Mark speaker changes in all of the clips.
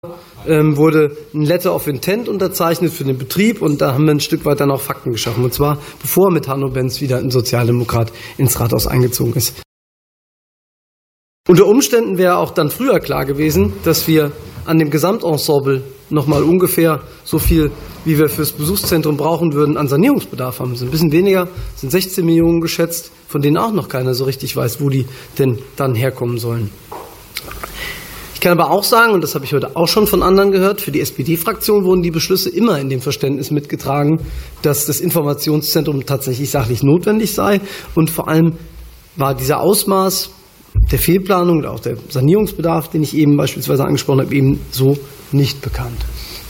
Speaker 1: wurde ein Letter of Intent unterzeichnet für den Betrieb und da haben wir ein Stück weit dann auch Fakten geschaffen. Und zwar, bevor mit Hanno Benz wieder ein Sozialdemokrat ins Rathaus eingezogen ist. Unter Umständen wäre auch dann früher klar gewesen, dass wir an dem Gesamtensemble nochmal ungefähr so viel, wie wir fürs Besuchszentrum brauchen würden, an Sanierungsbedarf haben. Das ist ein bisschen weniger, sind 16 Millionen geschätzt, von denen auch noch keiner so richtig weiß, wo die denn dann herkommen sollen. Ich kann aber auch sagen, und das habe ich heute auch schon von anderen gehört, für die SPD-Fraktion wurden die Beschlüsse immer in dem Verständnis mitgetragen, dass das Informationszentrum tatsächlich sachlich notwendig sei. Und vor allem war dieser Ausmaß der Fehlplanung oder auch der Sanierungsbedarf, den ich eben beispielsweise angesprochen habe, eben so nicht bekannt.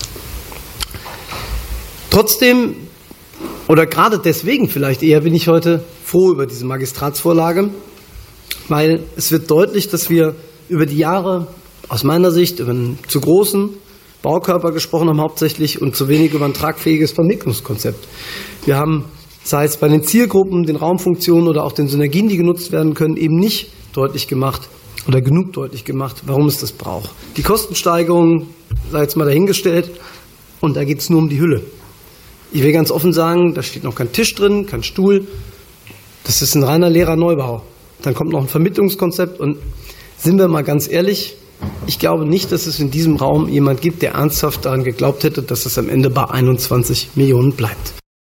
Speaker 1: Trotzdem, oder gerade deswegen vielleicht eher, bin ich heute froh über diese Magistratsvorlage, weil es wird deutlich, dass wir über die Jahre aus meiner Sicht über einen zu großen Baukörper gesprochen haben hauptsächlich und zu wenig über ein tragfähiges Vermittlungskonzept. Wir haben, sei es bei den Zielgruppen, den Raumfunktionen oder auch den Synergien, die genutzt werden können, eben nicht deutlich gemacht oder genug deutlich gemacht, warum es das braucht. Die Kostensteigerung sei jetzt mal dahingestellt und da geht es nur um die Hülle. Ich will ganz offen sagen, da steht noch kein Tisch drin, kein Stuhl. Das ist ein reiner leerer Neubau. Dann kommt noch ein Vermittlungskonzept und sind wir mal ganz ehrlich, ich glaube nicht, dass es in diesem Raum jemand gibt, der ernsthaft daran geglaubt hätte, dass es am Ende bei 21 Millionen bleibt.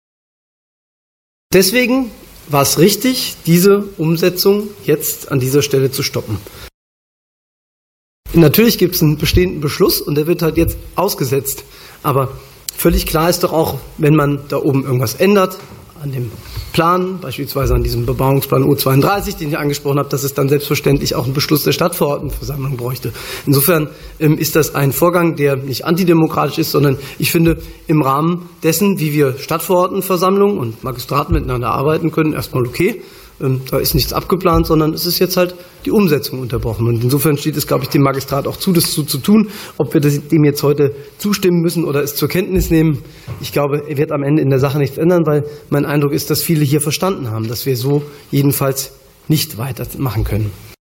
Speaker 1: Deswegen war es richtig, diese Umsetzung jetzt an dieser Stelle zu stoppen. Natürlich gibt es einen bestehenden Beschluss und der wird halt jetzt ausgesetzt. Aber völlig klar ist doch auch, wenn man da oben irgendwas ändert, an dem Plan, beispielsweise an diesem Bebauungsplan U32, den ich angesprochen habe, dass es dann selbstverständlich auch einen Beschluss der Stadtverordnetenversammlung bräuchte. Insofern ist das ein Vorgang, der nicht antidemokratisch ist, sondern ich finde im Rahmen dessen, wie wir Stadtverordnetenversammlung und Magistraten miteinander arbeiten können, erstmal okay. Da ist nichts abgeplant, sondern es ist jetzt halt die Umsetzung unterbrochen. Und insofern steht es, glaube ich, dem Magistrat auch zu, das zu tun. Ob wir dem jetzt heute zustimmen müssen oder es zur Kenntnis nehmen, ich glaube, er wird am Ende in der Sache nichts ändern, weil mein Eindruck ist, dass viele hier verstanden haben, dass wir so jedenfalls nicht weitermachen können.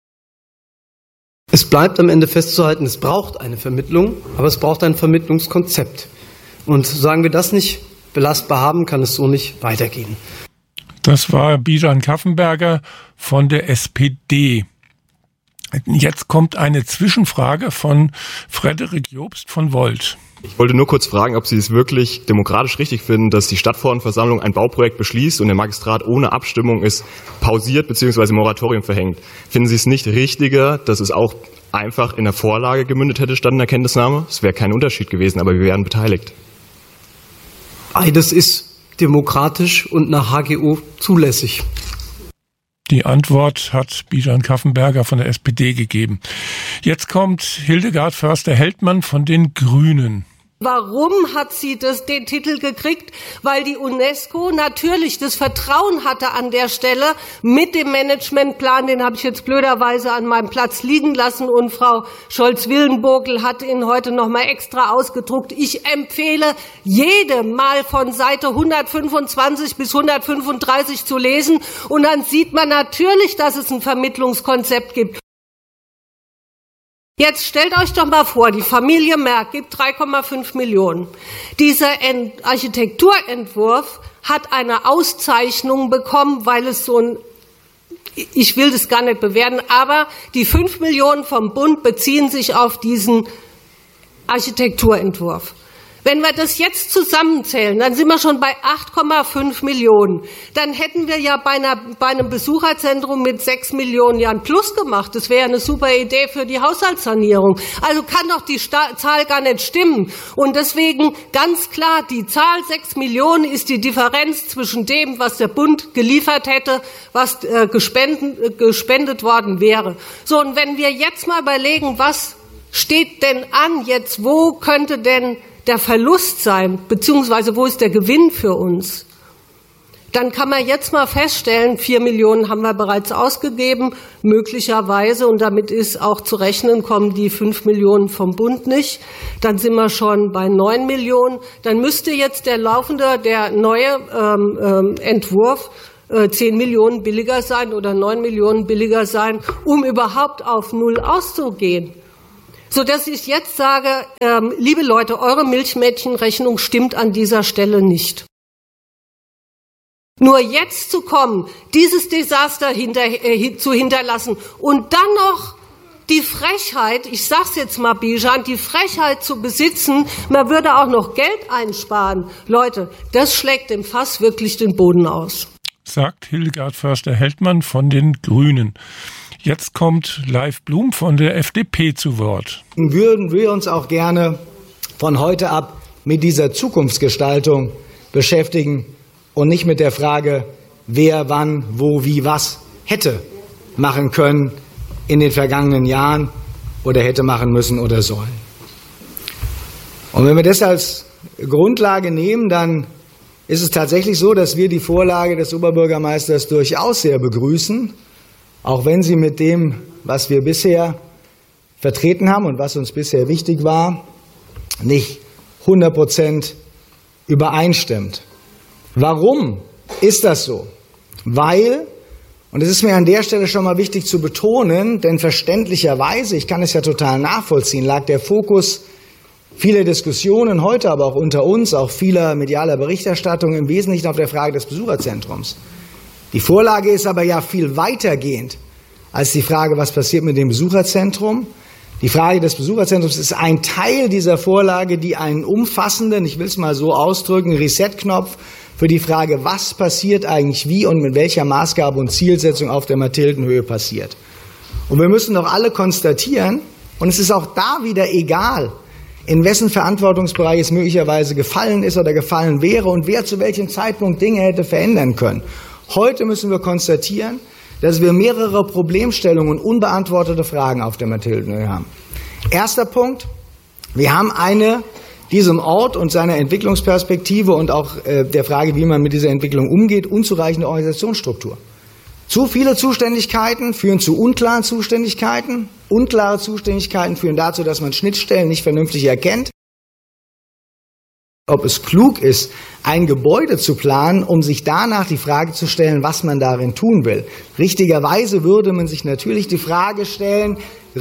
Speaker 1: Es bleibt am Ende festzuhalten, es braucht eine Vermittlung, aber es braucht ein Vermittlungskonzept. Und solange wir das nicht belastbar haben, kann es so nicht weitergehen.
Speaker 2: Das war Bijan Kaffenberger von der SPD. Jetzt kommt eine Zwischenfrage von Frederik Jobst von Volt.
Speaker 3: Ich wollte nur kurz fragen, ob Sie es wirklich demokratisch richtig finden, dass die Stadtverordnetenversammlung ein Bauprojekt beschließt und der Magistrat ohne Abstimmung es pausiert bzw. Moratorium verhängt. Finden Sie es nicht richtiger, dass es auch einfach in der Vorlage gemündet hätte statt in der Kenntnisnahme? Es wäre kein Unterschied gewesen, aber wir wären beteiligt.
Speaker 1: Das ist demokratisch und nach HGO zulässig.
Speaker 2: Die Antwort hat Bijan Kaffenberger von der SPD gegeben. Jetzt kommt Hildegard Förster-Heldmann von den Grünen.
Speaker 4: Warum hat sie den Titel gekriegt? Weil die UNESCO natürlich das Vertrauen hatte an der Stelle mit dem Managementplan, den habe ich jetzt blöderweise an meinem Platz liegen lassen und Frau Scholz-Willenburgel hat ihn heute noch mal extra ausgedruckt. Ich empfehle jedem mal von Seite 125 bis 135 zu lesen und dann sieht man natürlich, dass es ein Vermittlungskonzept gibt. Jetzt stellt euch doch mal vor, die Familie Merck gibt 3,5 Millionen. Dieser Architekturentwurf hat eine Auszeichnung bekommen, weil es so ein, ich will das gar nicht bewerten, aber die 5 Millionen vom Bund beziehen sich auf diesen Architekturentwurf. Wenn wir das jetzt zusammenzählen, dann sind wir schon bei 8,5 Millionen. Dann hätten wir ja bei einem Besucherzentrum mit 6 Millionen ja ein Plus gemacht. Das wäre eine super Idee für die Haushaltssanierung. Also kann doch die Zahl gar nicht stimmen. Und deswegen ganz klar, die Zahl 6 Millionen ist die Differenz zwischen dem, was der Bund geliefert hätte, was gespendet worden wäre. So, und wenn wir jetzt mal überlegen, was steht denn an jetzt, wo könnte denn der Verlust sein, beziehungsweise wo ist der Gewinn für uns? Dann kann man jetzt mal feststellen, 4 Millionen haben wir bereits ausgegeben, möglicherweise, und damit ist auch zu rechnen, kommen die 5 Millionen vom Bund nicht. Dann sind wir schon bei 9 Millionen. Dann müsste jetzt der neue Entwurf 10 Millionen billiger sein oder 9 Millionen billiger sein, um überhaupt auf Null auszugehen. sodass ich jetzt sage, liebe Leute, eure Milchmädchenrechnung stimmt an dieser Stelle nicht. Nur jetzt zu kommen, dieses Desaster zu hinterlassen und dann noch die Frechheit, ich sag's jetzt mal, Bijan, die Frechheit zu besitzen, man würde auch noch Geld einsparen. Leute, das schlägt dem Fass wirklich den Boden aus.
Speaker 2: Sagt Hildegard Förster-Heldmann von den Grünen. Jetzt kommt Leif Blum von der FDP zu Wort.
Speaker 5: Würden wir uns auch gerne von heute ab mit dieser Zukunftsgestaltung beschäftigen und nicht mit der Frage, wer, wann, wo, wie, was hätte machen können in den vergangenen Jahren oder hätte machen müssen oder sollen. Und wenn wir das als Grundlage nehmen, dann ist es tatsächlich so, dass wir die Vorlage des Oberbürgermeisters durchaus sehr begrüßen, auch wenn sie mit dem, was wir bisher vertreten haben und was uns bisher wichtig war, nicht 100% übereinstimmt. Warum ist das so? Weil, und es ist mir an der Stelle schon mal wichtig zu betonen, denn verständlicherweise, ich kann es ja total nachvollziehen, lag der Fokus vieler Diskussionen heute, aber auch unter uns, auch vieler medialer Berichterstattung im Wesentlichen auf der Frage des Besucherzentrums. Die Vorlage ist aber ja viel weitergehend als die Frage, was passiert mit dem Besucherzentrum. Die Frage des Besucherzentrums ist ein Teil dieser Vorlage, die einen umfassenden, ich will es mal so ausdrücken, Reset-Knopf für die Frage, was passiert eigentlich wie und mit welcher Maßgabe und Zielsetzung auf der Mathildenhöhe passiert. Und wir müssen doch alle konstatieren, und es ist auch da wieder egal, in wessen Verantwortungsbereich es möglicherweise gefallen ist oder gefallen wäre und wer zu welchem Zeitpunkt Dinge hätte verändern können. Heute müssen wir konstatieren, dass wir mehrere Problemstellungen und unbeantwortete Fragen auf der Mathildenhöhe haben. Erster Punkt, wir haben diesem Ort und seiner Entwicklungsperspektive und auch der Frage, wie man mit dieser Entwicklung umgeht, unzureichende Organisationsstruktur. Zu viele Zuständigkeiten führen zu unklaren Zuständigkeiten. Unklare Zuständigkeiten führen dazu, dass man Schnittstellen nicht vernünftig erkennt. Ob es klug ist, ein Gebäude zu planen, um sich danach die Frage zu stellen, was man darin tun will. Richtigerweise würde man sich natürlich die Frage stellen,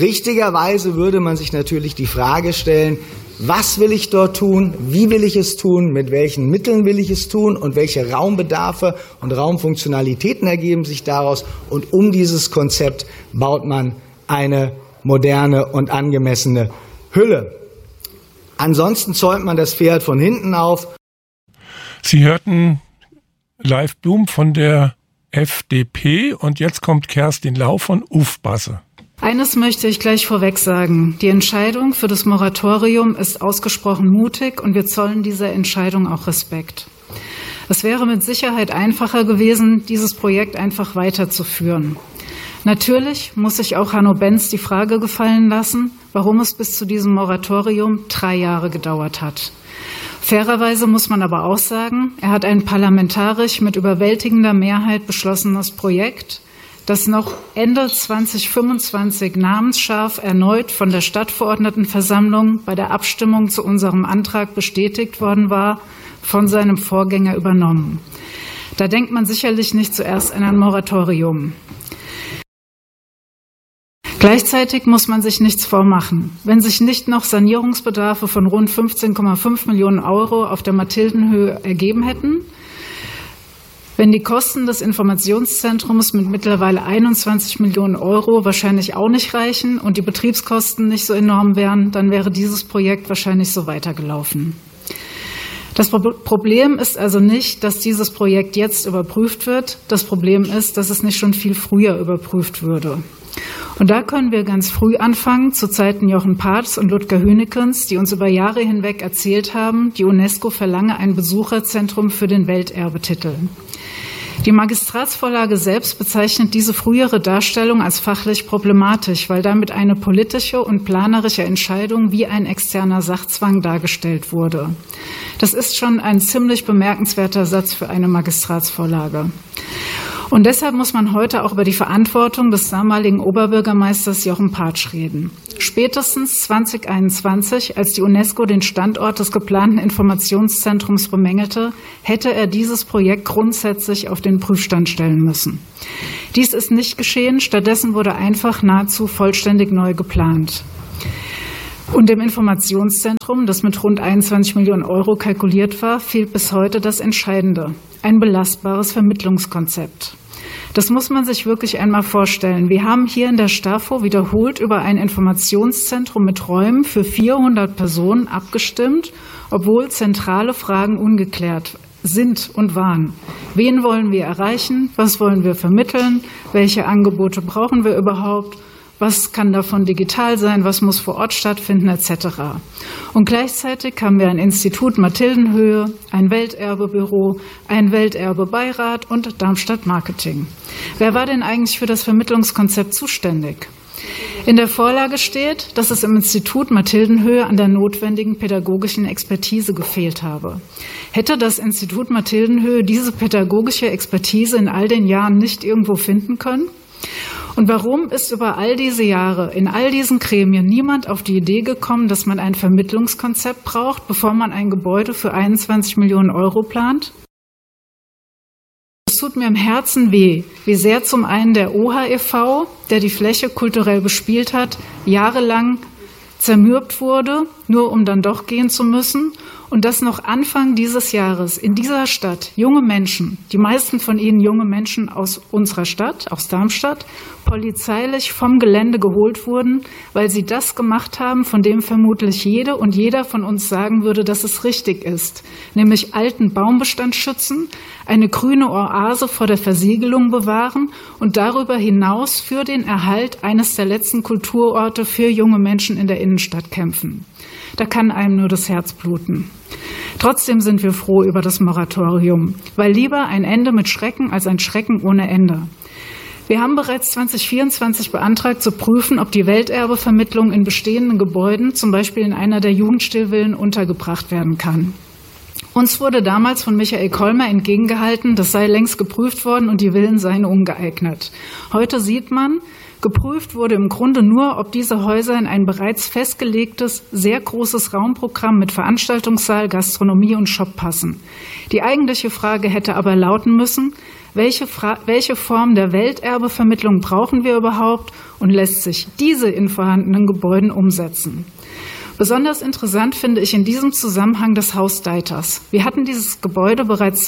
Speaker 5: was will ich dort tun, wie will ich es tun, mit welchen Mitteln will ich es tun und welche Raumbedarfe und Raumfunktionalitäten ergeben sich daraus. Und um dieses Konzept baut man eine moderne und angemessene Hülle. Ansonsten zäumt man das Pferd von hinten auf.
Speaker 2: Sie hörten Leif Blum von der FDP und jetzt kommt Kerstin Lau von UFBASE.
Speaker 6: Eines möchte ich gleich vorweg sagen. Die Entscheidung für das Moratorium ist ausgesprochen mutig und wir zollen dieser Entscheidung auch Respekt. Es wäre mit Sicherheit einfacher gewesen, dieses Projekt einfach weiterzuführen. Natürlich muss sich auch Hanno Benz die Frage gefallen lassen, warum es bis zu diesem Moratorium 3 Jahre gedauert hat. Fairerweise muss man aber auch sagen, er hat ein parlamentarisch mit überwältigender Mehrheit beschlossenes Projekt, das noch Ende 2025 namensscharf erneut von der Stadtverordnetenversammlung bei der Abstimmung zu unserem Antrag bestätigt worden war, von seinem Vorgänger übernommen. Da denkt man sicherlich nicht zuerst an ein Moratorium. Gleichzeitig muss man sich nichts vormachen. Wenn sich nicht noch Sanierungsbedarfe von rund 15,5 Millionen Euro auf der Mathildenhöhe ergeben hätten, wenn die Kosten des Informationszentrums mit mittlerweile 21 Millionen Euro wahrscheinlich auch nicht reichen und die Betriebskosten nicht so enorm wären, dann wäre dieses Projekt wahrscheinlich so weitergelaufen. Das Problem ist also nicht, dass dieses Projekt jetzt überprüft wird. Das Problem ist, dass es nicht schon viel früher überprüft würde. Und da können wir ganz früh anfangen, zu Zeiten Jochen Patz und Ludger Hünekens, die uns über Jahre hinweg erzählt haben, die UNESCO verlange ein Besucherzentrum für den Welterbetitel. Die Magistratsvorlage selbst bezeichnet diese frühere Darstellung als fachlich problematisch, weil damit eine politische und planerische Entscheidung wie ein externer Sachzwang dargestellt wurde. Das ist schon ein ziemlich bemerkenswerter Satz für eine Magistratsvorlage. Und deshalb muss man heute auch über die Verantwortung des damaligen Oberbürgermeisters Jochen Patsch reden. Spätestens 2021, als die UNESCO den Standort des geplanten Informationszentrums bemängelte, hätte er dieses Projekt grundsätzlich auf den Prüfstand stellen müssen. Dies ist nicht geschehen, stattdessen wurde einfach nahezu vollständig neu geplant. Und dem Informationszentrum, das mit rund 21 Millionen Euro kalkuliert war, fehlt bis heute das Entscheidende: ein belastbares Vermittlungskonzept. Das muss man sich wirklich einmal vorstellen. Wir haben hier in der STAFO wiederholt über ein Informationszentrum mit Räumen für 400 Personen abgestimmt, obwohl zentrale Fragen ungeklärt sind und waren. Wen wollen wir erreichen? Was wollen wir vermitteln? Welche Angebote brauchen wir überhaupt? Was kann davon digital sein? Was muss vor Ort stattfinden? Etc. Und gleichzeitig haben wir ein Institut Mathildenhöhe, ein Welterbebüro, ein Welterbebeirat und Darmstadt Marketing. Wer war denn eigentlich für das Vermittlungskonzept zuständig? In der Vorlage steht, dass es im Institut Mathildenhöhe an der notwendigen pädagogischen Expertise gefehlt habe. Hätte das Institut Mathildenhöhe diese pädagogische Expertise in all den Jahren nicht irgendwo finden können? Und warum ist über all diese Jahre in all diesen Gremien niemand auf die Idee gekommen, dass man ein Vermittlungskonzept braucht, bevor man ein Gebäude für 21 Millionen Euro plant? Es tut mir im Herzen weh, wie sehr zum einen der OHA e.V., der die Fläche kulturell bespielt hat, jahrelang zermürbt wurde, nur um dann doch gehen zu müssen, und dass noch Anfang dieses Jahres in dieser Stadt junge Menschen, die meisten von ihnen junge Menschen aus unserer Stadt, aus Darmstadt, polizeilich vom Gelände geholt wurden, weil sie das gemacht haben, von dem vermutlich jede und jeder von uns sagen würde, dass es richtig ist, nämlich alten Baumbestand schützen, eine grüne Oase vor der Versiegelung bewahren und darüber hinaus für den Erhalt eines der letzten Kulturorte für junge Menschen in der Innenstadt kämpfen. Da kann einem nur das Herz bluten. Trotzdem sind wir froh über das Moratorium, weil lieber ein Ende mit Schrecken als ein Schrecken ohne Ende. Wir haben bereits 2024 beantragt, zu prüfen, ob die Welterbevermittlung in bestehenden Gebäuden, zum Beispiel in einer der Jugendstilvillen, untergebracht werden kann. Uns wurde damals von Michael Kolmer entgegengehalten, das sei längst geprüft worden und die Villen seien ungeeignet. Heute sieht man, geprüft wurde im Grunde nur, ob diese Häuser in ein bereits festgelegtes, sehr großes Raumprogramm mit Veranstaltungssaal, Gastronomie und Shop passen. Die eigentliche Frage hätte aber lauten müssen: Welche Form der Welterbevermittlung brauchen wir überhaupt und lässt sich diese in vorhandenen Gebäuden umsetzen? Besonders interessant finde ich in diesem Zusammenhang das Haus Deiters. Wir hatten dieses Gebäude bereits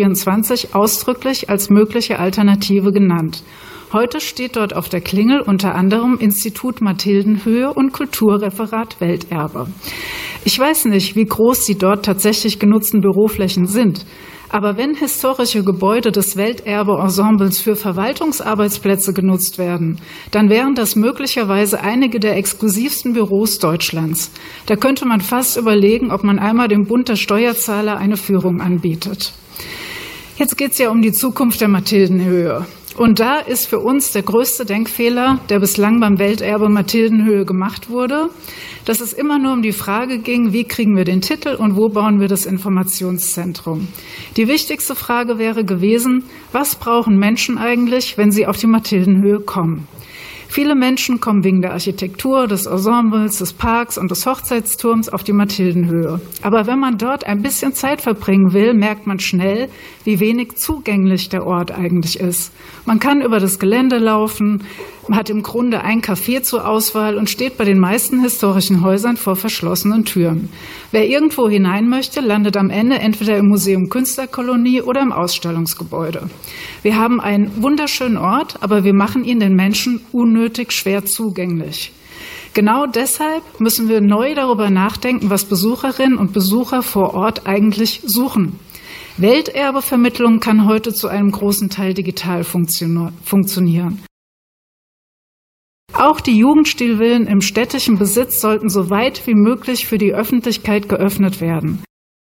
Speaker 6: 2024 ausdrücklich als mögliche Alternative genannt. Heute steht dort auf der Klingel unter anderem Institut Mathildenhöhe und Kulturreferat Welterbe. Ich weiß nicht, wie groß die dort tatsächlich genutzten Büroflächen sind. Aber wenn historische Gebäude des Welterbe-Ensembles für Verwaltungsarbeitsplätze genutzt werden, dann wären das möglicherweise einige der exklusivsten Büros Deutschlands. Da könnte man fast überlegen, ob man einmal dem Bund der Steuerzahler eine Führung anbietet. Jetzt geht es ja um die Zukunft der Mathildenhöhe. Und da ist für uns der größte Denkfehler, der bislang beim Welterbe Mathildenhöhe gemacht wurde, dass es immer nur um die Frage ging, wie kriegen wir den Titel und wo bauen wir das Informationszentrum. Die wichtigste Frage wäre gewesen: Was brauchen Menschen eigentlich, wenn sie auf die Mathildenhöhe kommen? Viele Menschen kommen wegen der Architektur, des Ensembles, des Parks und des Hochzeitsturms auf die Mathildenhöhe. Aber wenn man dort ein bisschen Zeit verbringen will, merkt man schnell, wie wenig zugänglich der Ort eigentlich ist. Man kann über das Gelände laufen, man hat im Grunde ein Café zur Auswahl und steht bei den meisten historischen Häusern vor verschlossenen Türen. Wer irgendwo hinein möchte, landet am Ende entweder im Museum Künstlerkolonie oder im Ausstellungsgebäude. Wir haben einen wunderschönen Ort, aber wir machen ihn den Menschen unnötig schwer zugänglich. Genau deshalb müssen wir neu darüber nachdenken, was Besucherinnen und Besucher vor Ort eigentlich suchen. Welterbevermittlung kann heute zu einem großen Teil digital funktionieren. Auch die Jugendstilvillen im städtischen Besitz sollten so weit wie möglich für die Öffentlichkeit geöffnet werden.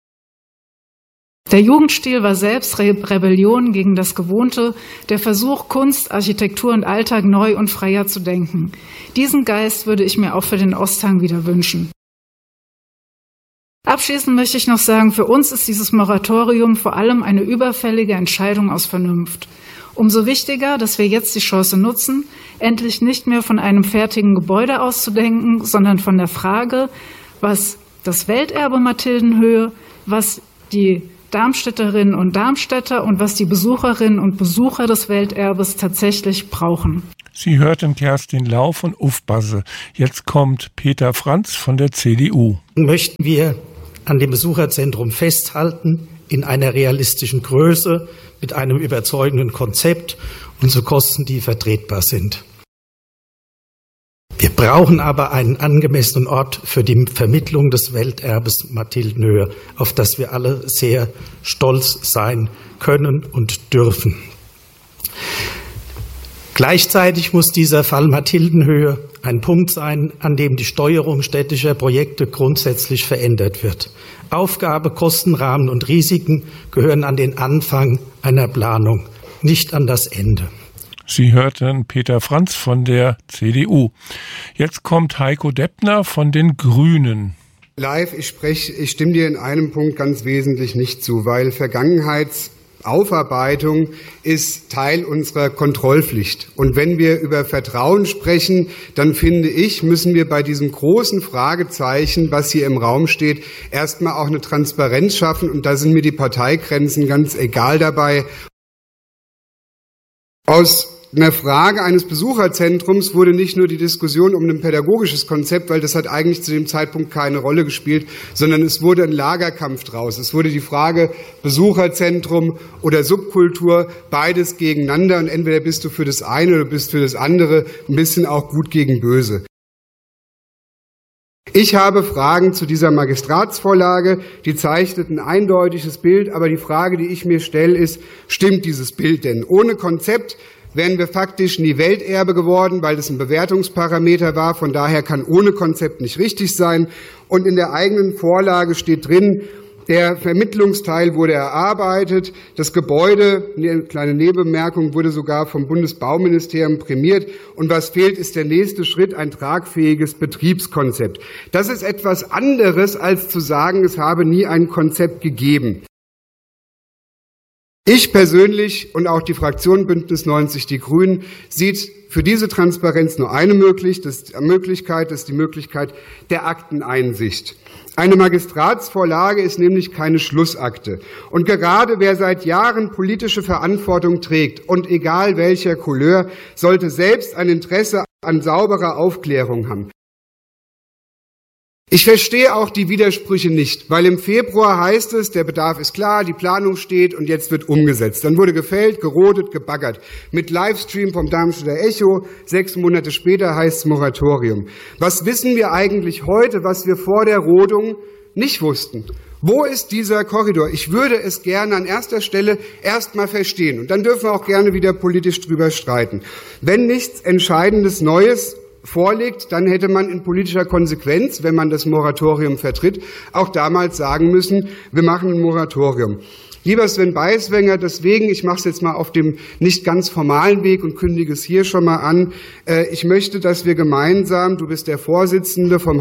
Speaker 6: Der Jugendstil war selbst Rebellion gegen das Gewohnte, der Versuch, Kunst, Architektur und Alltag neu und freier zu denken. Diesen Geist würde ich mir auch für den Osthang wieder wünschen. Abschließend möchte ich noch sagen, für uns ist dieses Moratorium vor allem eine überfällige Entscheidung aus Vernunft. Umso wichtiger, dass wir jetzt die Chance nutzen, endlich nicht mehr von einem fertigen Gebäude auszudenken, sondern von der Frage, was das Welterbe Mathildenhöhe, was die Darmstädterinnen und Darmstädter und was die Besucherinnen und Besucher des Welterbes tatsächlich brauchen.
Speaker 2: Sie hörten Kerstin Lau von Ufbasse. Jetzt kommt Peter Franz von der CDU.
Speaker 7: Möchten wir an dem Besucherzentrum festhalten, in einer realistischen Größe, mit einem überzeugenden Konzept und zu Kosten, die vertretbar sind. Wir brauchen aber einen angemessenen Ort für die Vermittlung des Welterbes Mathildenhöhe, auf das wir alle sehr stolz sein können und dürfen. Gleichzeitig muss dieser Fall Mathildenhöhe ein Punkt sein, an dem die Steuerung städtischer Projekte grundsätzlich verändert wird. Aufgabe, Kostenrahmen und Risiken gehören an den Anfang einer Planung, nicht an das Ende.
Speaker 2: Sie hörten Peter Franz von der CDU. Jetzt kommt Heiko Deppner von den Grünen.
Speaker 8: Live, ich stimme dir in einem Punkt ganz wesentlich nicht zu, weil Vergangenheitsaufarbeitung ist Teil unserer Kontrollpflicht. Und wenn wir über Vertrauen sprechen, dann finde ich, müssen wir bei diesem großen Fragezeichen, was hier im Raum steht, erstmal auch eine Transparenz schaffen. Und da sind mir die Parteigrenzen ganz egal dabei. Aus einer Frage eines Besucherzentrums wurde nicht nur die Diskussion um ein pädagogisches Konzept, weil das hat eigentlich zu dem Zeitpunkt keine Rolle gespielt, sondern es wurde ein Lagerkampf draus. Es wurde die Frage Besucherzentrum oder Subkultur, beides gegeneinander, und entweder bist du für das eine oder bist für das andere, ein bisschen auch gut gegen böse. Ich habe Fragen zu dieser Magistratsvorlage, die zeichnet ein eindeutiges Bild, aber die Frage, die ich mir stelle, ist, stimmt dieses Bild denn? Ohne Konzept wären wir faktisch nie Welterbe geworden, weil das ein Bewertungsparameter war, von daher kann ohne Konzept nicht richtig sein. Und in der eigenen Vorlage steht drin, der Vermittlungsteil wurde erarbeitet, das Gebäude, eine kleine Nebenbemerkung, wurde sogar vom Bundesbauministerium prämiert, und was fehlt, ist der nächste Schritt, ein tragfähiges Betriebskonzept. Das ist etwas anderes, als zu sagen, es habe nie ein Konzept gegeben. Ich persönlich und auch die Fraktion Bündnis 90 Die Grünen sieht für diese Transparenz nur eine Möglichkeit, das ist die Möglichkeit der Akteneinsicht. Eine Magistratsvorlage ist nämlich keine Schlussakte. Und gerade wer seit Jahren politische Verantwortung trägt, und egal welcher Couleur, sollte selbst ein Interesse an sauberer Aufklärung haben. Ich verstehe auch die Widersprüche nicht, weil im Februar heißt es, der Bedarf ist klar, die Planung steht und jetzt wird umgesetzt. Dann wurde gefällt, gerodet, gebaggert. Mit Livestream vom Darmstädter Echo, 6 Monate später heißt es Moratorium. Was wissen wir eigentlich heute, was wir vor der Rodung nicht wussten? Wo ist dieser Korridor? Ich würde es gerne an erster Stelle erstmal verstehen. Und dann dürfen wir auch gerne wieder politisch drüber streiten. Wenn nichts Entscheidendes Neues vorliegt, dann hätte man in politischer Konsequenz, wenn man das Moratorium vertritt, auch damals sagen müssen, wir machen ein Moratorium. Lieber Sven Beiswenger, deswegen, ich mache es jetzt mal auf dem nicht ganz formalen Weg und kündige es hier schon mal an, ich möchte, dass wir gemeinsam, du bist der Vorsitzende vom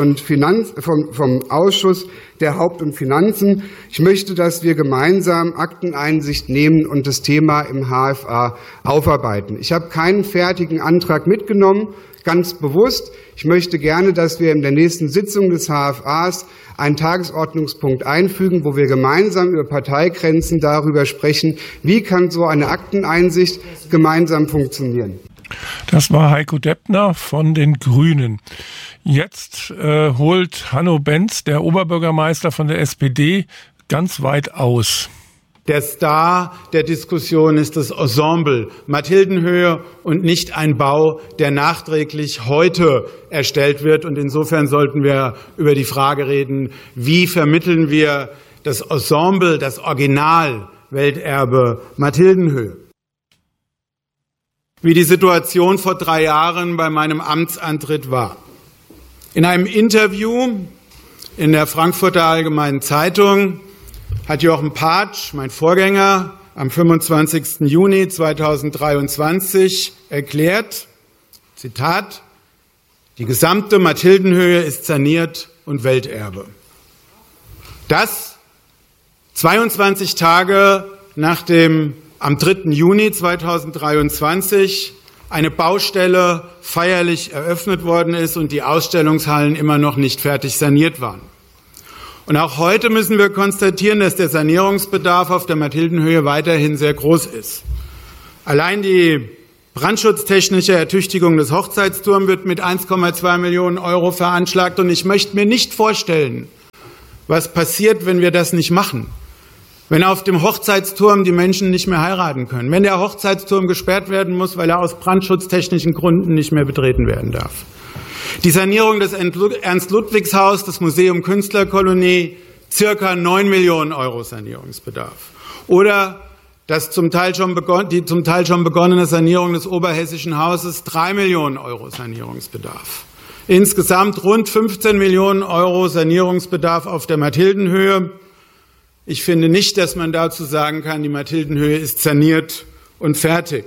Speaker 8: Ausschuss der Haupt- und Finanzen, ich möchte, dass wir gemeinsam Akteneinsicht nehmen und das Thema im HFA aufarbeiten. Ich habe keinen fertigen Antrag mitgenommen, ganz bewusst. Ich möchte gerne, dass wir in der nächsten Sitzung des HFAs einen Tagesordnungspunkt einfügen, wo wir gemeinsam über Parteigrenzen darüber sprechen, wie kann so eine Akteneinsicht gemeinsam funktionieren.
Speaker 2: Das war Heiko Deppner von den Grünen. Jetzt holt Hanno Benz, der Oberbürgermeister von der SPD, ganz weit aus.
Speaker 9: Der Star der Diskussion ist das Ensemble Mathildenhöhe und nicht ein Bau, der nachträglich heute erstellt wird. Und insofern sollten wir über die Frage reden, wie vermitteln wir das Ensemble, das Original Welterbe Mathildenhöhe. Wie die Situation vor 3 Jahren bei meinem Amtsantritt war. In einem Interview in der Frankfurter Allgemeinen Zeitung hat Jochen Patsch, mein Vorgänger, am 25. Juni 2023 erklärt, Zitat, die gesamte Mathildenhöhe ist saniert und Welterbe. Das 22 Tage nachdem am 3. Juni 2023 eine Baustelle feierlich eröffnet worden ist und die Ausstellungshallen immer noch nicht fertig saniert waren. Und auch heute müssen wir konstatieren, dass der Sanierungsbedarf auf der Mathildenhöhe weiterhin sehr groß ist. Allein die brandschutztechnische Ertüchtigung des Hochzeitsturms wird mit 1,2 Millionen Euro veranschlagt. Und ich möchte mir nicht vorstellen, was passiert, wenn wir das nicht machen. Wenn auf dem Hochzeitsturm die Menschen nicht mehr heiraten können. Wenn der Hochzeitsturm gesperrt werden muss, weil er aus brandschutztechnischen Gründen nicht mehr betreten werden darf. Die Sanierung des Ernst-Ludwigs-Haus, das Museum Künstlerkolonie, circa 9 Millionen Euro Sanierungsbedarf. Oder die zum Teil schon begonnene Sanierung des Oberhessischen Hauses, 3 Millionen Euro Sanierungsbedarf. Insgesamt rund 15 Millionen Euro Sanierungsbedarf auf der Mathildenhöhe. Ich finde nicht, dass man dazu sagen kann, die Mathildenhöhe ist saniert und fertig.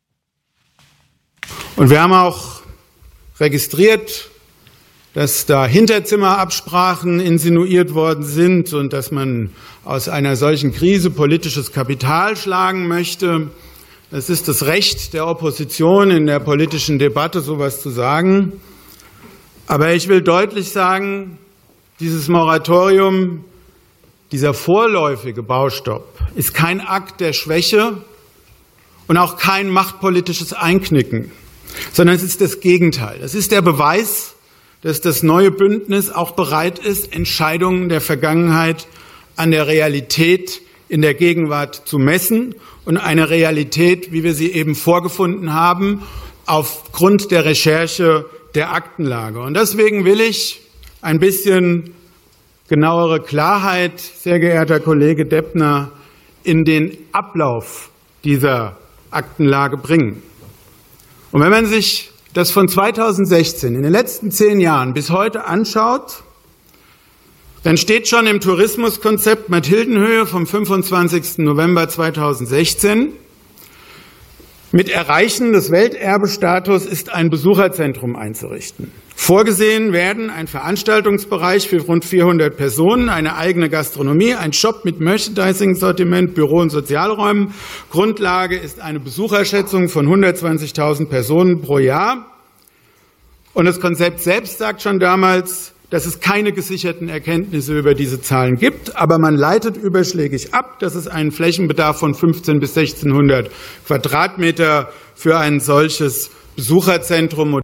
Speaker 9: Und wir haben auch registriert, dass da Hinterzimmerabsprachen insinuiert worden sind und dass man aus einer solchen Krise politisches Kapital schlagen möchte. Es ist das Recht der Opposition in der politischen Debatte, sowas zu sagen. Aber ich will deutlich sagen, dieses Moratorium, dieser vorläufige Baustopp ist kein Akt der Schwäche und auch kein machtpolitisches Einknicken, sondern es ist das Gegenteil. Es ist der Beweis, dass das neue Bündnis auch bereit ist, Entscheidungen der Vergangenheit an der Realität in der Gegenwart zu messen und eine Realität, wie wir sie eben vorgefunden haben, aufgrund der Recherche der Aktenlage. Und deswegen will ich ein bisschen genauere Klarheit, sehr geehrter Kollege Deppner, in den Ablauf dieser Aktenlage bringen. Und wenn man sich das von 2016 in den letzten 10 Jahren bis heute anschaut, dann steht schon im Tourismuskonzept Mathildenhöhe vom 25. November 2016, mit Erreichen des Welterbestatus ist ein Besucherzentrum einzurichten. Vorgesehen werden ein Veranstaltungsbereich für rund 400 Personen, eine eigene Gastronomie, ein Shop mit Merchandising-Sortiment, Büro- und Sozialräumen. Grundlage ist eine Besucherschätzung von 120.000 Personen pro Jahr. Und das Konzept selbst sagt schon damals, dass es keine gesicherten Erkenntnisse über diese Zahlen gibt, aber man leitet überschlägig ab, dass es einen Flächenbedarf von 15 bis 1600 Quadratmeter für ein solches Besucherzentrum.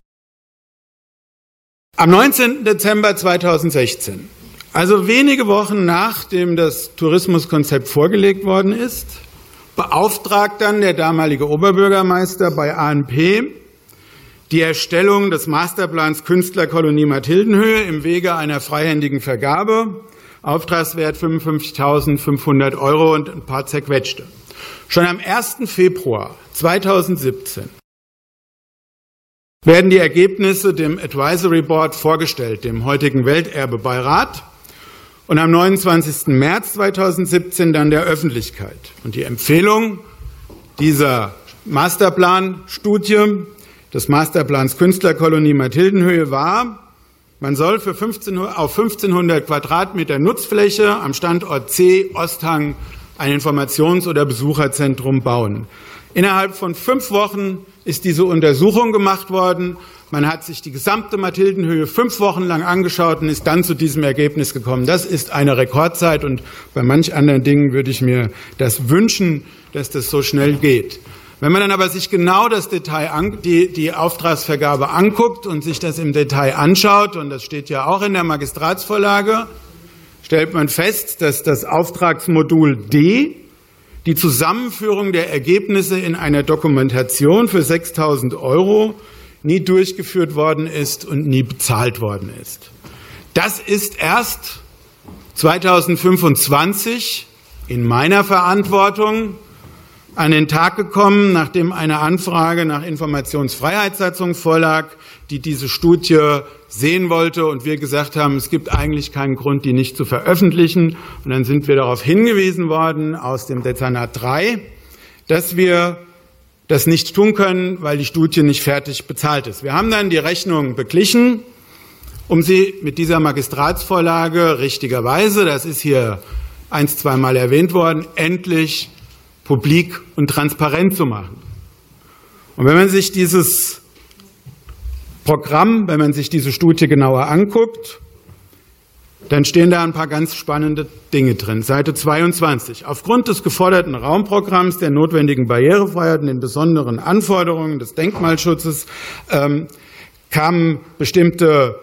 Speaker 9: Am 19. Dezember 2016, also wenige Wochen nachdem das Tourismuskonzept vorgelegt worden ist, beauftragt dann der damalige Oberbürgermeister bei ANP die Erstellung des Masterplans Künstlerkolonie Mathildenhöhe im Wege einer freihändigen Vergabe, Auftragswert 55.500 Euro und ein paar zerquetschte. Schon am 1. Februar 2017 werden die Ergebnisse dem Advisory Board vorgestellt, dem heutigen Welterbebeirat, und am 29. März 2017 dann der Öffentlichkeit. Und die Empfehlung dieser Masterplan-Studie des Masterplans Künstlerkolonie Mathildenhöhe war, man soll auf 1500 Quadratmeter Nutzfläche am Standort C Osthang ein Informations- oder Besucherzentrum bauen. Innerhalb von 5 Wochen ist diese Untersuchung gemacht worden. Man hat sich die gesamte Mathildenhöhe 5 Wochen lang angeschaut und ist dann zu diesem Ergebnis gekommen. Das ist eine Rekordzeit und bei manch anderen Dingen würde ich mir das wünschen, dass das so schnell geht. Wenn man dann aber sich genau das Detail, die Auftragsvergabe anguckt und sich das im Detail anschaut, und das steht ja auch in der Magistratsvorlage, stellt man fest, dass das Auftragsmodul D, die Zusammenführung der Ergebnisse in einer Dokumentation für 6.000 Euro, nie durchgeführt worden ist und nie bezahlt worden ist. Das ist erst 2025 in meiner Verantwortung an den Tag gekommen, nachdem eine Anfrage nach Informationsfreiheitssatzung vorlag, die diese Studie sehen wollte und wir gesagt haben, es gibt eigentlich keinen Grund, die nicht zu veröffentlichen. Und dann sind wir darauf hingewiesen worden aus dem Dezernat 3, dass wir das nicht tun können, weil die Studie nicht fertig bezahlt ist. Wir haben dann die Rechnung beglichen, um sie mit dieser Magistratsvorlage richtigerweise, das ist hier 1-2 Mal erwähnt worden, endlich publik und transparent zu machen. Und wenn man sich dieses Programm, wenn man sich diese Studie genauer anguckt, dann stehen da ein paar ganz spannende Dinge drin. Seite 22. Aufgrund des geforderten Raumprogramms, der notwendigen Barrierefreiheit und den besonderen Anforderungen des Denkmalschutzes kamen bestimmte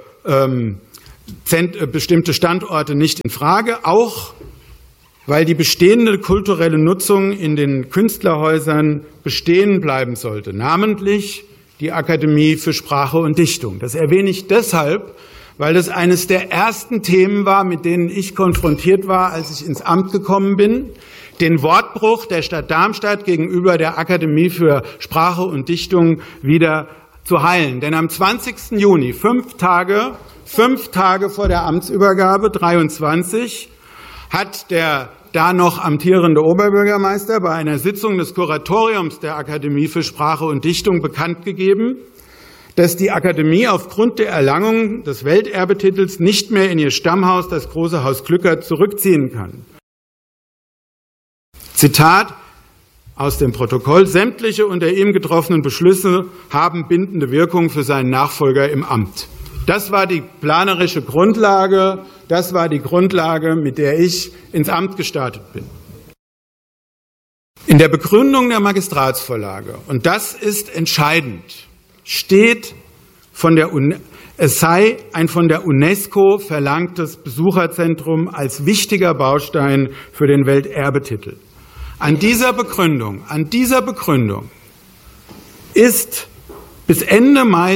Speaker 9: Standorte nicht in Frage, auch weil die bestehende kulturelle Nutzung in den Künstlerhäusern bestehen bleiben sollte, namentlich die Akademie für Sprache und Dichtung. Das erwähne ich deshalb, weil das eines der ersten Themen war, mit denen ich konfrontiert war, als ich ins Amt gekommen bin, den Wortbruch der Stadt Darmstadt gegenüber der Akademie für Sprache und Dichtung wieder zu heilen. Denn am 20. Juni, 5 Tage vor der Amtsübergabe, 23, hat der da noch amtierende Oberbürgermeister bei einer Sitzung des Kuratoriums der Akademie für Sprache und Dichtung bekannt gegeben, dass die Akademie aufgrund der Erlangung des Welterbetitels nicht mehr in ihr Stammhaus, das Große Haus Glückert, zurückziehen kann. Zitat aus dem Protokoll: Sämtliche unter ihm getroffenen Beschlüsse haben bindende Wirkung für seinen Nachfolger im Amt. Das war die planerische Grundlage, das war die Grundlage, mit der ich ins Amt gestartet bin. In der Begründung der Magistratsvorlage, und das ist entscheidend, steht, es sei ein von der UNESCO verlangtes Besucherzentrum als wichtiger Baustein für den Welterbetitel. An dieser Begründung ist bis Ende Mai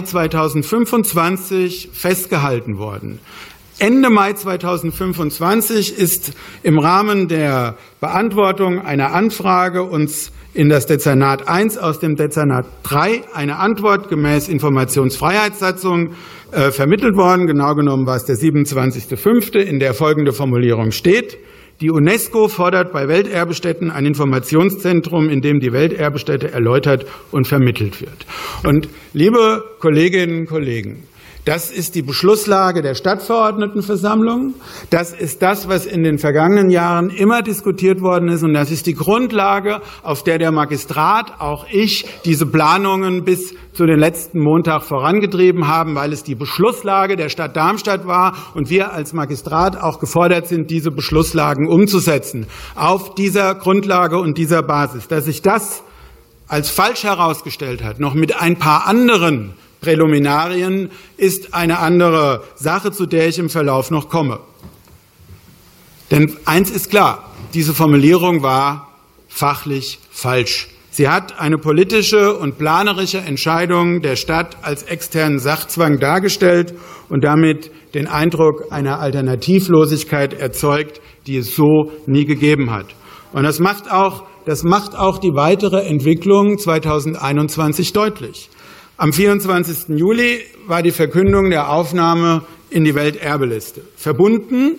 Speaker 9: 2025 festgehalten worden. Ende Mai 2025 ist im Rahmen der Beantwortung einer Anfrage uns in das Dezernat 1 aus dem Dezernat 3 eine Antwort gemäß Informationsfreiheitssatzung vermittelt worden. Genau genommen war es der 27.05., in der folgende Formulierung steht: Die UNESCO fordert bei Welterbestätten ein Informationszentrum, in dem die Welterbestätte erläutert und vermittelt wird. Und liebe Kolleginnen und Kollegen, das ist die Beschlusslage der Stadtverordnetenversammlung. Das ist das, was in den vergangenen Jahren immer diskutiert worden ist. Und das ist die Grundlage, auf der der Magistrat, auch ich, diese Planungen bis zu den letzten Montag vorangetrieben haben, weil es die Beschlusslage der Stadt Darmstadt war und wir als Magistrat auch gefordert sind, diese Beschlusslagen umzusetzen. Auf dieser Grundlage und dieser Basis. Dass sich das als falsch herausgestellt hat, noch mit ein paar anderen Präliminarien, ist eine andere Sache, zu der ich im Verlauf noch komme. Denn eins ist klar, diese Formulierung war fachlich falsch. Sie hat eine politische und planerische Entscheidung der Stadt als externen Sachzwang dargestellt und damit den Eindruck einer Alternativlosigkeit erzeugt, die es so nie gegeben hat. Und das macht auch die weitere Entwicklung 2021 deutlich. Am 24. Juli war die Verkündung der Aufnahme in die Welterbeliste. Verbunden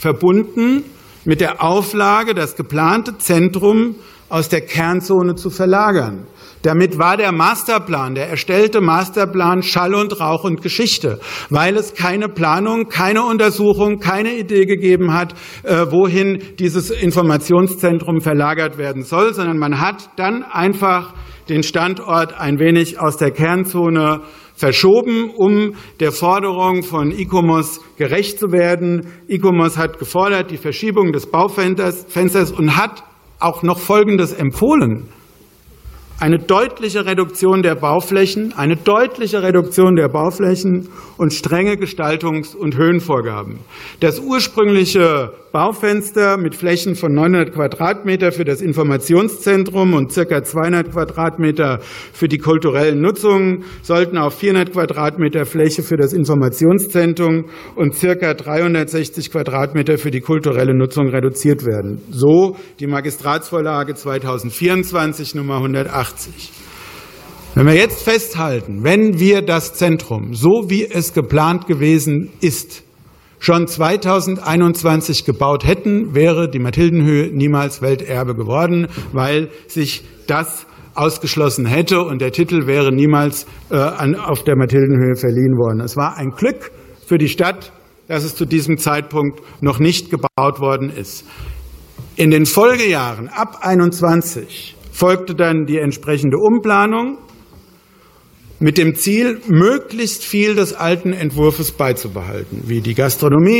Speaker 9: mit der Auflage, das geplante Zentrum aus der Kernzone zu verlagern. Damit war der erstellte Masterplan Schall und Rauch und Geschichte, weil es keine Planung, keine Untersuchung, keine Idee gegeben hat, wohin dieses Informationszentrum verlagert werden soll, sondern man hat dann einfach den Standort ein wenig aus der Kernzone verschoben, um der Forderung von ICOMOS gerecht zu werden. ICOMOS hat gefordert die Verschiebung des Baufensters und hat auch noch Folgendes empfohlen: eine deutliche Reduktion der Bauflächen und strenge Gestaltungs- und Höhenvorgaben. Das ursprüngliche Baufenster mit Flächen von 900 Quadratmeter für das Informationszentrum und ca. 200 Quadratmeter für die kulturellen Nutzungen sollten auf 400 Quadratmeter Fläche für das Informationszentrum und ca. 360 Quadratmeter für die kulturelle Nutzung reduziert werden. So die Magistratsvorlage 2024 Nummer 180. Wenn wir jetzt festhalten, wenn wir das Zentrum, so wie es geplant gewesen ist, schon 2021 gebaut hätten, wäre die Mathildenhöhe niemals Welterbe geworden, weil sich das ausgeschlossen hätte und der Titel wäre niemals auf der Mathildenhöhe verliehen worden. Es war ein Glück für die Stadt, dass es zu diesem Zeitpunkt noch nicht gebaut worden ist. In den Folgejahren ab 21 folgte dann die entsprechende Umplanung mit dem Ziel, möglichst viel des alten Entwurfs beizubehalten, wie die Gastronomie,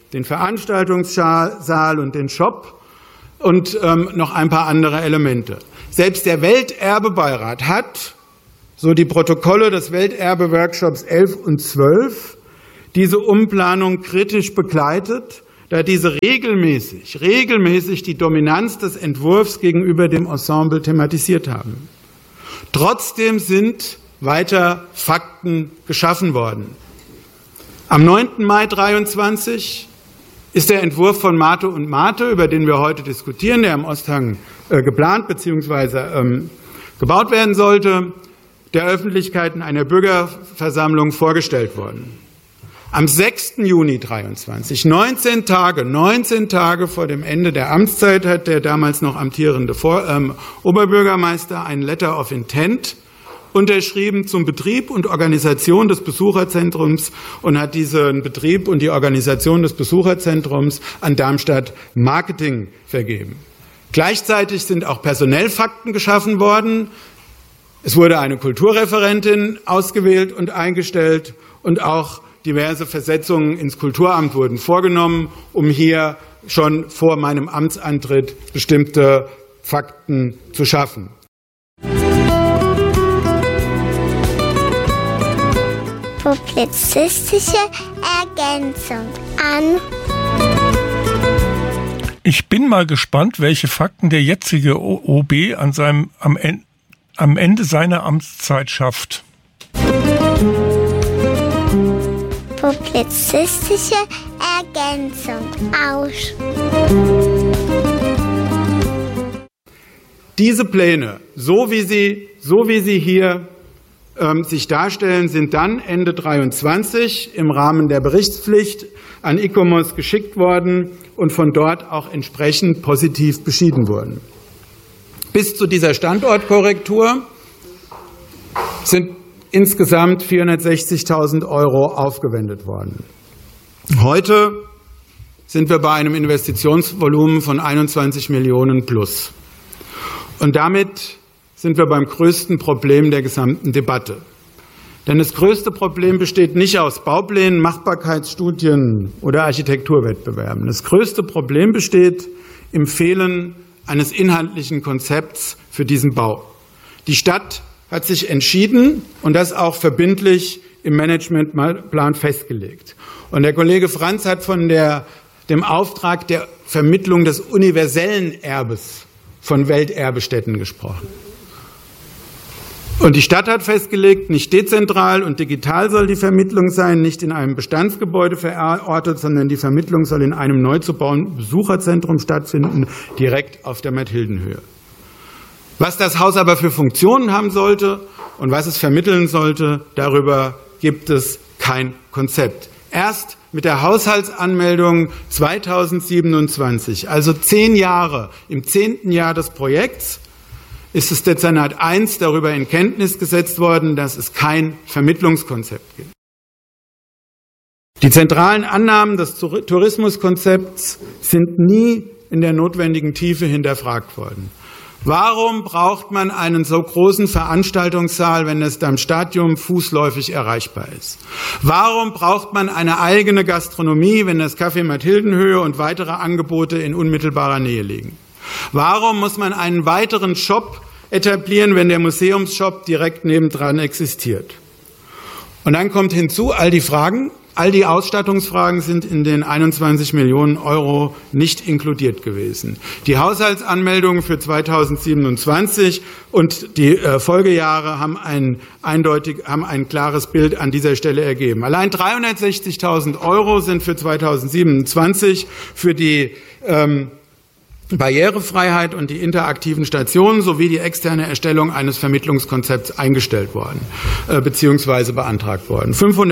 Speaker 9: den Veranstaltungssaal und den Shop und noch ein paar andere Elemente. Selbst der Welterbebeirat hat, so die Protokolle des Welterbe-Workshops 11 und 12, diese Umplanung kritisch begleitet, da diese regelmäßig die Dominanz des Entwurfs gegenüber dem Ensemble thematisiert haben. Trotzdem sind weiter Fakten geschaffen worden. Am 9. Mai 23 ist der Entwurf von Mate und Mate, über den wir heute diskutieren, der im Osthang geplant bzw. gebaut werden sollte, der Öffentlichkeit in einer Bürgerversammlung vorgestellt worden. Am 6. Juni 23, 19 Tage vor dem Ende der Amtszeit, hat der damals noch amtierende Oberbürgermeister ein Letter of Intent unterschrieben zum Betrieb und Organisation des Besucherzentrums und hat diesen Betrieb und die Organisation des Besucherzentrums an Darmstadt Marketing vergeben. Gleichzeitig sind auch Personellfakten geschaffen worden. Es wurde eine Kulturreferentin ausgewählt und eingestellt und auch diverse Versetzungen ins Kulturamt wurden vorgenommen, um hier schon vor meinem Amtsantritt bestimmte Fakten zu schaffen.
Speaker 10: Publizistische Ergänzung an.
Speaker 2: Ich bin mal gespannt, welche Fakten der jetzige OB am Ende seiner Amtszeit schafft.
Speaker 10: Publizistische Ergänzung aus.
Speaker 9: Diese Pläne, so wie sie hier sich darstellen, sind dann Ende 23 im Rahmen der Berichtspflicht an ICOMOS geschickt worden und von dort auch entsprechend positiv beschieden wurden. Bis zu dieser Standortkorrektur sind insgesamt 460.000 € aufgewendet worden. Heute sind wir bei einem Investitionsvolumen von 21 Millionen plus. Und damit sind wir beim größten Problem der gesamten Debatte. Denn das größte Problem besteht nicht aus Bauplänen, Machbarkeitsstudien oder Architekturwettbewerben. Das größte Problem besteht im Fehlen eines inhaltlichen Konzepts für diesen Bau. Die Stadt hat sich entschieden und das auch verbindlich im Managementplan festgelegt. Und der Kollege Franz hat von dem Auftrag der Vermittlung des universellen Erbes von Welterbestätten gesprochen. Und die Stadt hat festgelegt, nicht dezentral und digital soll die Vermittlung sein, nicht in einem Bestandsgebäude verortet, sondern die Vermittlung soll in einem neu zu bauenden Besucherzentrum stattfinden, direkt auf der Mathildenhöhe. Was das Haus aber für Funktionen haben sollte und was es vermitteln sollte, darüber gibt es kein Konzept. Erst mit der Haushaltsanmeldung 2027, also 10 Jahre, im 10. Jahr des Projekts, ist das Dezernat 1 darüber in Kenntnis gesetzt worden, dass es kein Vermittlungskonzept gibt. Die zentralen Annahmen des Tourismuskonzepts sind nie in der notwendigen Tiefe hinterfragt worden. Warum braucht man einen so großen Veranstaltungssaal, wenn das Darmstadium fußläufig erreichbar ist? Warum braucht man eine eigene Gastronomie, wenn das Café Mathildenhöhe und weitere Angebote in unmittelbarer Nähe liegen? Warum muss man einen weiteren Shop etablieren, wenn der Museumsshop direkt nebendran existiert? Und dann kommt hinzu, all die Ausstattungsfragen sind in den 21 Millionen € nicht inkludiert gewesen. Die Haushaltsanmeldungen für 2027 und die Folgejahre haben ein klares Bild an dieser Stelle ergeben. Allein 360.000 € sind für 2027 für die Barrierefreiheit und die interaktiven Stationen sowie die externe Erstellung eines Vermittlungskonzepts eingestellt worden bzw. beantragt worden.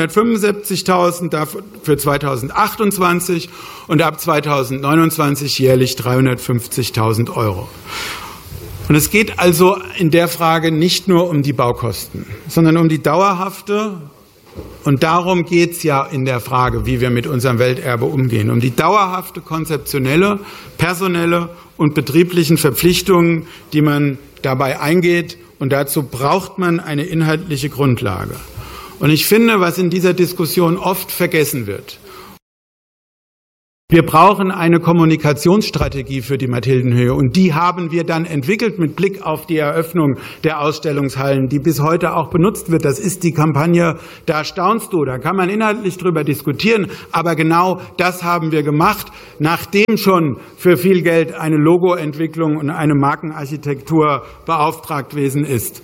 Speaker 9: 575.000 für 2028 und ab 2029 jährlich 350.000 €. Und es geht also in der Frage nicht nur um die Baukosten, sondern um die dauerhafte, und darum geht es ja in der Frage, wie wir mit unserem Welterbe umgehen, um die dauerhafte konzeptionelle, personelle und betrieblichen Verpflichtungen, die man dabei eingeht. Und dazu braucht man eine inhaltliche Grundlage. Und ich finde, was in dieser Diskussion oft vergessen wird, Wir brauchen eine Kommunikationsstrategie für die Mathildenhöhe und die haben wir dann entwickelt mit Blick auf die Eröffnung der Ausstellungshallen, die bis heute auch benutzt wird. Das ist die Kampagne Da staunst du. Da kann man inhaltlich drüber diskutieren, aber genau das haben wir gemacht, nachdem schon für viel Geld eine Logoentwicklung und eine Markenarchitektur beauftragt gewesen ist.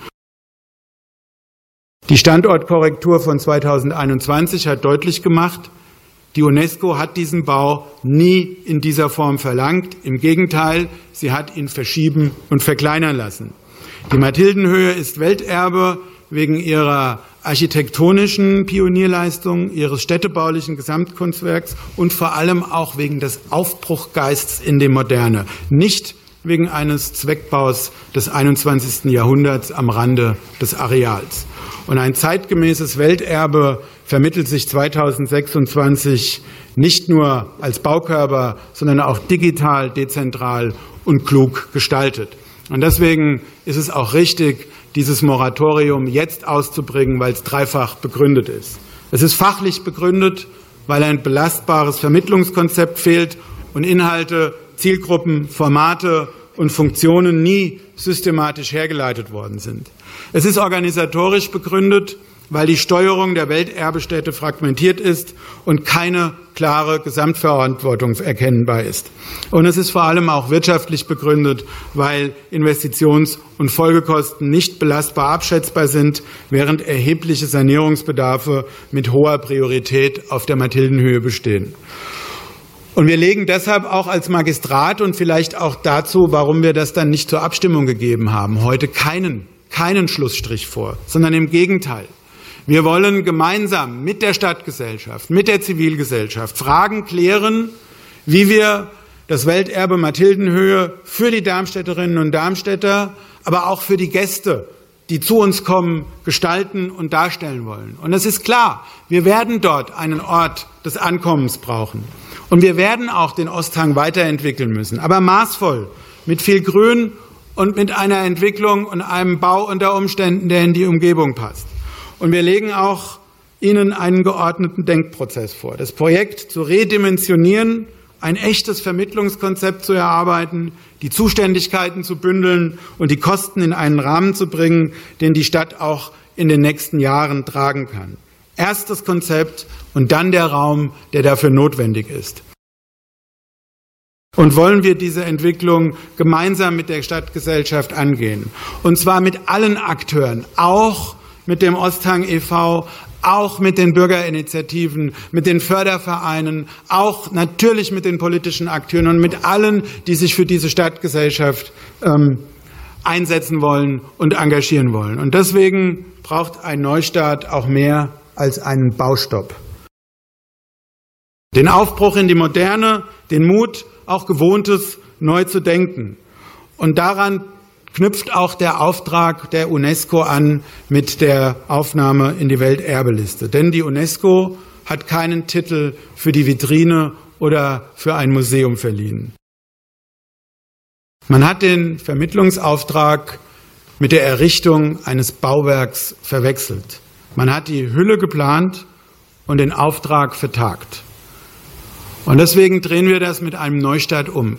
Speaker 9: Die Standortkorrektur von 2021 hat deutlich gemacht, die UNESCO hat diesen Bau nie in dieser Form verlangt. Im Gegenteil, sie hat ihn verschieben und verkleinern lassen. Die Mathildenhöhe ist Welterbe wegen ihrer architektonischen Pionierleistung, ihres städtebaulichen Gesamtkunstwerks und vor allem auch wegen des Aufbruchgeists in die Moderne. Nicht wegen eines Zweckbaus des 21. Jahrhunderts am Rande des Areals. Und ein zeitgemäßes Welterbe vermittelt sich 2026 nicht nur als Baukörper, sondern auch digital, dezentral und klug gestaltet. Und deswegen ist es auch richtig, dieses Moratorium jetzt auszubringen, weil es dreifach begründet ist. Es ist fachlich begründet, weil ein belastbares Vermittlungskonzept fehlt und Inhalte, Zielgruppen, Formate und Funktionen nie systematisch hergeleitet worden sind. Es ist organisatorisch begründet, weil die Steuerung der Welterbestätte fragmentiert ist und keine klare Gesamtverantwortung erkennbar ist. Und es ist vor allem auch wirtschaftlich begründet, weil Investitions- und Folgekosten nicht belastbar abschätzbar sind, während erhebliche Sanierungsbedarfe mit hoher Priorität auf der Mathildenhöhe bestehen. Und wir legen deshalb auch als Magistrat und vielleicht auch dazu, warum wir das dann nicht zur Abstimmung gegeben haben, heute keinen Schlussstrich vor, sondern im Gegenteil. Wir wollen gemeinsam mit der Stadtgesellschaft, mit der Zivilgesellschaft Fragen klären, wie wir das Welterbe Mathildenhöhe für die Darmstädterinnen und Darmstädter, aber auch für die Gäste, die zu uns kommen, gestalten und darstellen wollen. Und es ist klar, wir werden dort einen Ort des Ankommens brauchen. Und wir werden auch den Osthang weiterentwickeln müssen, aber maßvoll, mit viel Grün und mit einer Entwicklung und einem Bau unter Umständen, der in die Umgebung passt. Und wir legen auch Ihnen einen geordneten Denkprozess vor. Das Projekt zu redimensionieren, ein echtes Vermittlungskonzept zu erarbeiten, die Zuständigkeiten zu bündeln und die Kosten in einen Rahmen zu bringen, den die Stadt auch in den nächsten Jahren tragen kann. Erst das Konzept und dann der Raum, der dafür notwendig ist. Und wollen wir diese Entwicklung gemeinsam mit der Stadtgesellschaft angehen. Und zwar mit allen Akteuren, auch mit dem Osthang e.V., auch mit den Bürgerinitiativen, mit den Fördervereinen, auch natürlich mit den politischen Akteuren und mit allen, die sich für diese Stadtgesellschaft einsetzen wollen und engagieren wollen. Und deswegen braucht ein Neustart auch mehr als einen Baustopp. Den Aufbruch in die Moderne, den Mut, auch Gewohntes neu zu denken. Und daran knüpft auch der Auftrag der UNESCO an mit der Aufnahme in die Welterbeliste. Denn die UNESCO hat keinen Titel für die Vitrine oder für ein Museum verliehen. Man hat den Vermittlungsauftrag mit der Errichtung eines Bauwerks verwechselt. Man hat die Hülle geplant und den Auftrag vertagt. Und deswegen drehen wir das mit einem Neustart um.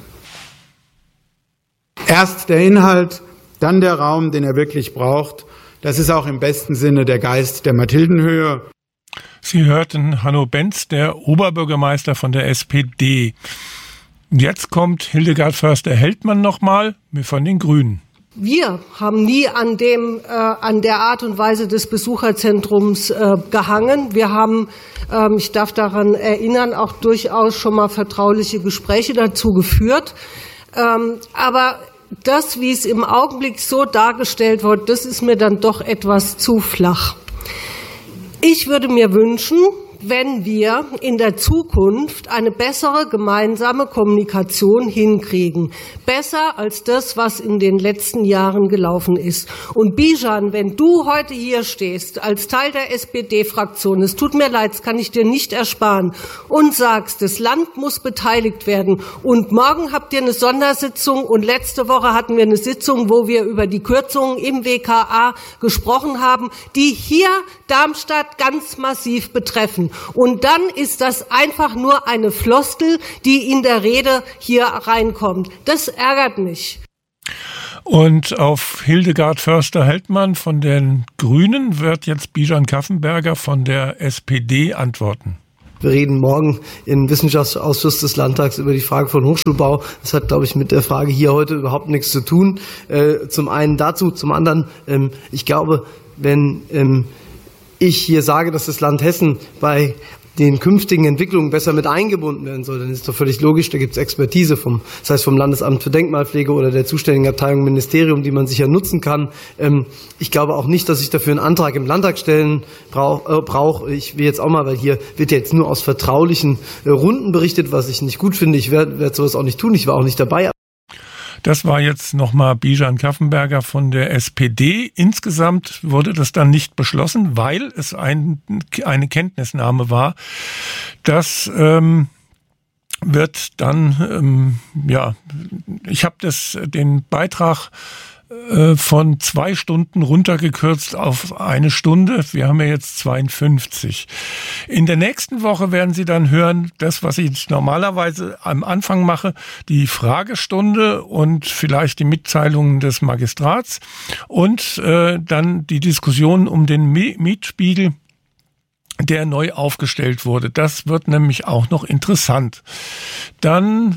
Speaker 9: Erst der Inhalt, dann der Raum, den er wirklich braucht. Das ist auch im besten Sinne der Geist der Mathildenhöhe.
Speaker 2: Sie hörten Hanno Benz, der Oberbürgermeister von der SPD. Jetzt kommt Hildegard Förster-Heldmann nochmal von den Grünen.
Speaker 4: Wir haben nie an der Art und Weise des Besucherzentrums gehangen. Wir haben, ich darf daran erinnern, auch durchaus schon mal vertrauliche Gespräche dazu geführt. Aber das, wie es im Augenblick so dargestellt wird, das ist mir dann doch etwas zu flach. Ich würde mir wünschen, wenn wir in der Zukunft eine bessere gemeinsame Kommunikation hinkriegen. Besser als das, was in den letzten Jahren gelaufen ist. Und Bijan, wenn du heute hier stehst, als Teil der SPD-Fraktion, es tut mir leid, das kann ich dir nicht ersparen, und sagst, das Land muss beteiligt werden und morgen habt ihr eine Sondersitzung und letzte Woche hatten wir eine Sitzung, wo wir über die Kürzungen im WKA gesprochen haben, die hier Darmstadt ganz massiv betreffen. Und dann ist das einfach nur eine Floskel, die in der Rede hier reinkommt. Das ärgert mich.
Speaker 2: Und auf Hildegard Förster-Heldmann von den Grünen wird jetzt Bijan Kaffenberger von der SPD antworten.
Speaker 1: Wir reden morgen im Wissenschaftsausschuss des Landtags über die Frage von Hochschulbau. Das hat, glaube ich, mit der Frage hier heute überhaupt nichts zu tun. Zum einen dazu, zum anderen, ich glaube, wenn ich hier sage, dass das Land Hessen bei den künftigen Entwicklungen besser mit eingebunden werden soll, dann ist doch völlig logisch, da gibt es Expertise vom Landesamt für Denkmalpflege oder der zuständigen Abteilung Ministerium, die man sicher nutzen kann. Ich glaube auch nicht, dass ich dafür einen Antrag im Landtag stellen brauche. Ich will jetzt auch mal, weil hier wird ja jetzt nur aus vertraulichen Runden berichtet, was ich nicht gut finde. Ich werde sowas auch nicht tun. Ich war auch nicht dabei.
Speaker 2: Das war jetzt nochmal Bijan Kaffenberger von der SPD. Insgesamt wurde das dann nicht beschlossen, weil es eine Kenntnisnahme war. Das wird dann, ich habe den Beitrag von 2 Stunden runtergekürzt auf 1 Stunde. Wir haben ja jetzt 52. In der nächsten Woche werden Sie dann hören, das, was ich normalerweise am Anfang mache, die Fragestunde und vielleicht die Mitteilungen des Magistrats und dann die Diskussion um den Mietspiegel, der neu aufgestellt wurde. Das wird nämlich auch noch interessant. Dann,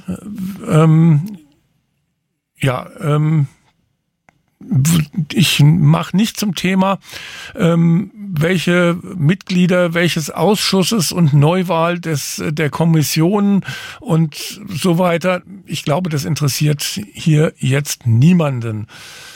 Speaker 2: ich mache nicht zum Thema, welche Mitglieder welches Ausschusses und Neuwahl der Kommissionen und so weiter. Ich glaube, das interessiert hier jetzt niemanden.